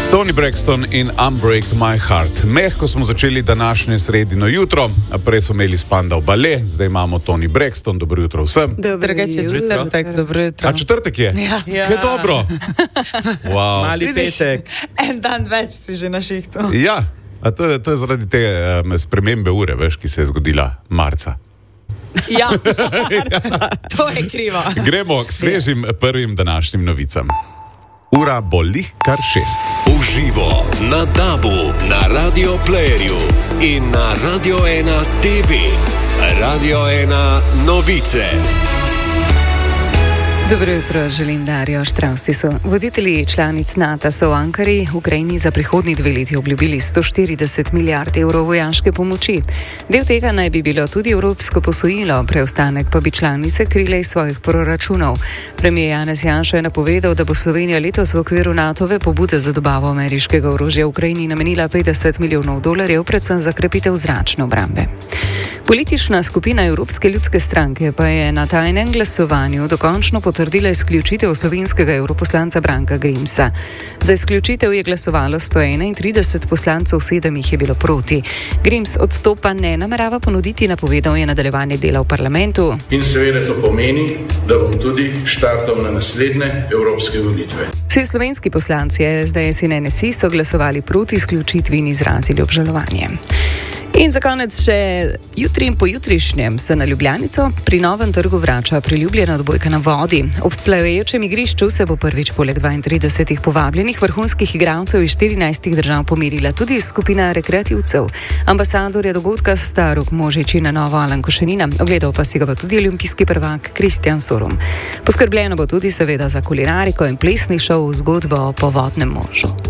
Toni Braxton in Unbreak My Heart. Mehko smo začeli današnje sredino jutro, a prej smo imeli Spandau Ballet, zdaj imamo Toni Braxton. Dobro jutro vsem. Četrtek, dobro jutro. A četrtek je? Ja. Je dobro. Wow. Mali petek. En dan več si že na šihtu. Ja, a to je zaradi te spremembe ure, veš, ki se je zgodila marca. Ja, to je krivo. Gremo k svežim prvim današnjim novicam. Ura bo lih kar 6. Uživo na DAB-u, na Radio Playerju in na Radio 1 TV. Radio 1 novice. Dobro jutro, želim Darjo Štravstisu. Voditelji članic NATO so v Ankari Ukrajini za prihodnji 2 leti obljubili 140 milijard evrov vojaške pomoči. Del tega naj bi bilo tudi evropsko posojilo, preostanek pa bi članice krile iz svojih proračunov. Premijer Janez Janša je napovedal, da bo Slovenija letos v okviru NATO-ve pobude za dobavo ameriškega orožja v Ukrajini namenila $50 milijonov, predvsem za krepitev zračne obrambe. Politična skupina Evropske ljudske stranke pa je na tajnem glasovanju dokončno potrdila izključitev slovenskega evroposlanca Branka Grimsa. Za izključitev je glasovalo 131 poslancev, 7 jih je bilo proti. Grims odstopa ne namerava ponuditi, napovedal je nadaljevanje dela v parlamentu. In seveda to pomeni, da bom tudi štartal na naslednje evropske volitve. Vsi slovenski poslanci SDS in NSI so glasovali proti izključitvi in izrazili obžalovanje. In za konec še jutri in pojutrišnjem se na Ljubljanico pri Novem trgu vrača priljubljena odbojka na vodi. Ob plavajočem igrišču se bo prvič poleg 32 povabljenih vrhunskih igralcev iz 14 držav pomerila tudi skupina rekreativcev. Ambasadorja dogodka sta Rok Možič in na novo Alan Košenina, ogledal pa si ga bo tudi olimpijski prvak Kristjan Sorum. Poskrbljeno bo tudi seveda za kulinariko in plesni šov zgodbo o povodnem možu.